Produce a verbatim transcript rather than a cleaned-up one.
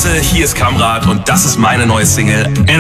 Leute, hier ist Kamrat und das ist meine neue Single